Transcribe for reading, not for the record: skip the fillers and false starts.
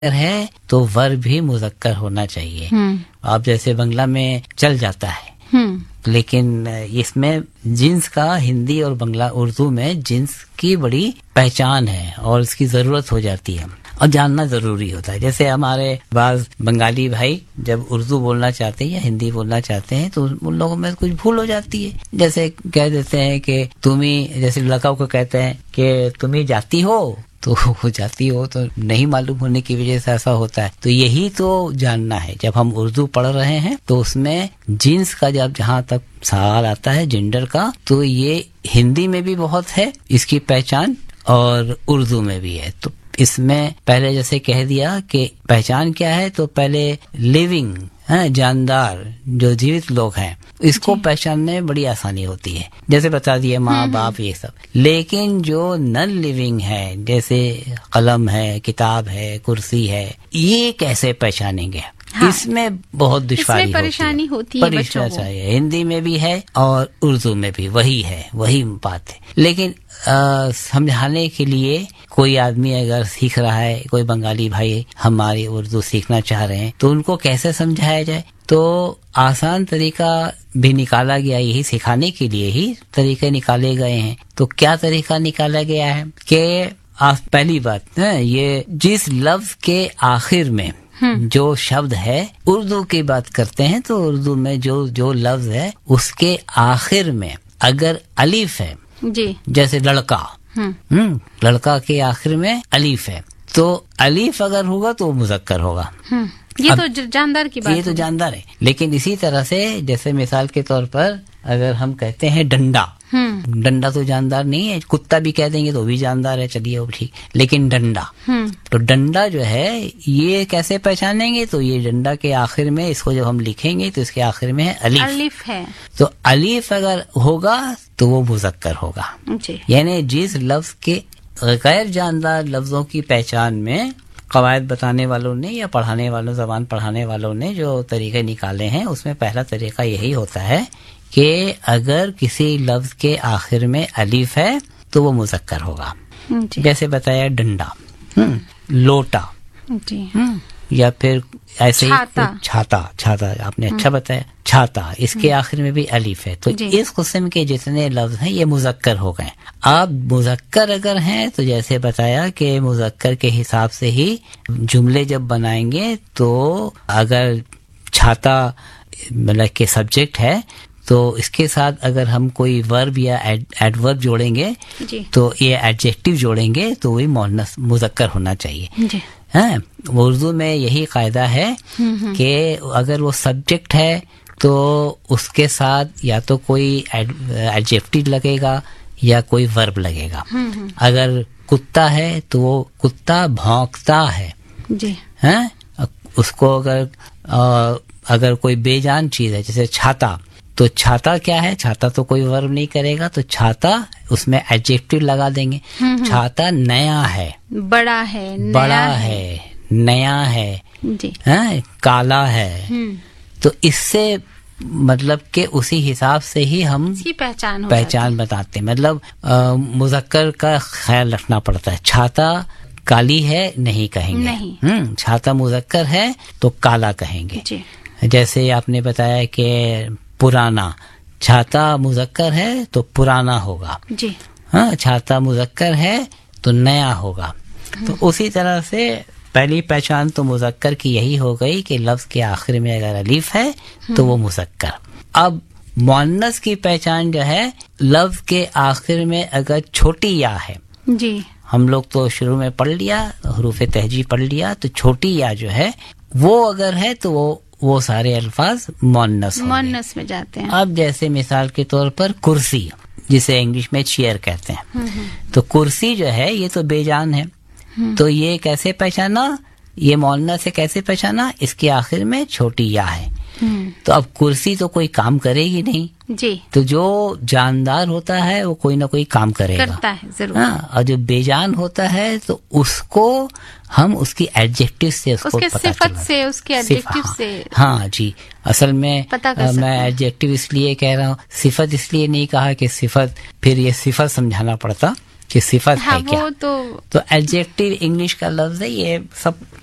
है तो वर्ब भी मुज़क्कर होना चाहिए। आप जैसे बंगला में चल जाता है, लेकिन इसमें जिन्स का हिंदी और बंगला उर्दू में जिन्स की बड़ी पहचान है और इसकी जरूरत हो जाती है और जानना जरूरी होता है। जैसे हमारे बाज बंगाली भाई जब उर्दू बोलना चाहते हैं या हिंदी बोलना चाहते हैं तो उन लोगों में कुछ भूल हो जाती है। जैसे कह देते हैं कि तुम्ही, जैसे लड़काओं को कहते हैं कि तुम्ही जाती हो, तो वो जाती हो तो नहीं मालूम होने की वजह से ऐसा होता है। तो यही तो जानना है। जब हम उर्दू पढ़ रहे हैं तो उसमें जिन्स का जब जहाँ तक सवाल आता है जेंडर का, तो ये हिंदी में भी बहुत है इसकी पहचान और उर्दू में भी है। तो इसमें पहले जैसे कह दिया कि पहचान क्या है, तो पहले लिविंग जानदार जो जीवित लोग हैं इसको पहचानने में बड़ी आसानी होती है, जैसे बता दिए माँ बाप ये सब। लेकिन जो नॉन लिविंग है जैसे कलम है, किताब है, कुर्सी है, ये कैसे पहचानेंगे? हाँ, इसमें बहुत दुश्वारी परेशानी होती है बच्चों को। हिंदी में भी है और उर्दू में भी वही है, वही बात है। लेकिन समझाने के लिए कोई आदमी अगर सीख रहा है, कोई बंगाली भाई हमारी उर्दू सीखना चाह रहे हैं, तो उनको कैसे समझाया जाए? तो आसान तरीका भी निकाला गया, यही सिखाने के लिए ही तरीके निकाले गए हैं। तो क्या तरीका निकाला गया है कि पहली बात है, ये जिस लफ्ज के आखिर में जो शब्द है, उर्दू की बात करते हैं तो उर्दू में जो लफ्ज है उसके आखिर में अगर अलीफ है जी, जैसे लड़का, लड़का के आखिर में अलीफ है, तो अलीफ अगर होगा तो मुज़क्कर होगा। ये तो जानदार की बात, ये तो जानदार है। लेकिन इसी तरह से जैसे मिसाल के तौर पर अगर हम कहते हैं डंडा, डंडा तो जानदार नहीं है, कुत्ता भी कह देंगे तो भी जानदार है, चलिए वो ठीक। लेकिन डंडा, तो डंडा जो है ये कैसे पहचानेंगे? तो ये डंडा के आखिर में इसको जब हम लिखेंगे तो इसके आखिर में है अलीफ है। तो अलीफ अगर होगा तो वो मुज़क्कर होगा। यानी जिस लफ्ज के गैर जानदार लफ्जों की पहचान में कवायद बताने वालों ने या पढ़ाने वालों, जबान पढ़ाने वालों ने जो तरीके निकाले हैं उसमें पहला तरीका यही होता है कि अगर किसी लफ्ज के आखिर में अलीफ है तो वो मुज़क्कर होगा। जैसे बताया डंडा, लोटा, या फिर ऐसे छाता, आपने अच्छा बताया, छाता, इसके आखिर में भी अलीफ है। तो इस किस्म के जितने लफ्ज हैं ये मुज़क्कर हो गए। अब मुज़क्कर अगर हैं तो जैसे बताया कि मुज़क्कर के हिसाब से ही जुमले जब बनाएंगे, तो अगर छाता मतलब के सब्जेक्ट है तो इसके साथ अगर हम कोई वर्ब या एडवर्ब जोड़ेंगे तो ये एडजेक्टिव जोड़ेंगे तो वही मुअन्नस मुज़क्कर होना चाहिए। हाँ, उर्दू में यही कायदा है कि अगर वो सब्जेक्ट है तो उसके साथ या तो कोई एडजेक्टिव लगेगा या कोई वर्ब लगेगा। अगर कुत्ता है तो वो कुत्ता भौंकता है जी। हाँ, उसको अगर कोई बेजान चीज है जैसे छाता, तो छाता क्या है? छाता तो कोई वर्ब नहीं करेगा, तो छाता उसमें एडजेक्टिव लगा देंगे। छाता नया है, बड़ा है, नया है जी। काला है। तो इससे मतलब कि उसी हिसाब से ही हम पहचान बताते हैं। मतलब मुज़क्कर का ख्याल रखना पड़ता है। छाता काली है नहीं कहेंगे, नहीं। छाता मुज़क्कर है तो काला कहेंगे जी। जैसे आपने बताया कि पुराना, छाता मुज़क्कर है तो पुराना होगा जी। हाँ, छाता मुज़क्कर है तो नया होगा। तो उसी तरह से पहली पहचान तो मुज़क्कर की यही हो गई कि लफ्ज के आखिर में अगर अलीफ है तो वो मुज़क्कर। अब मुअन्नस की पहचान जो है, लफ्ज के आखिर में अगर छोटी या है जी, हम लोग तो शुरू में पढ़ लिया, हरूफ तहजी पढ़ लिया, तो छोटी या जो है वो अगर है तो वो सारे अल्फाज मुअन्नस में जाते हैं। अब जैसे मिसाल के तौर पर कुर्सी, जिसे इंग्लिश में चेयर कहते हैं, तो कुर्सी जो है ये तो बेजान है, तो ये कैसे पहचाना? ये मुअन्नस से कैसे पहचाना? इसके आखिर में छोटी या है। तो अब कुर्सी तो कोई काम करेगी नहीं जी, तो जो जानदार होता है वो कोई ना कोई काम करता है जरूर। हाँ, और जो बेजान होता है तो उसको हम उसकी एडजेक्टिव से उसके सिफत से, उसके एडजेक्टिव से। हाँ जी, असल में मैं एडजेक्टिव इसलिए कह रहा हूँ, सिफत इसलिए नहीं कहा कि सिफत, फिर ये सिफत समझाना पड़ता कि सिफत है क्या। तो एडजेक्टिव इंग्लिश का लफ्ज है, ये सब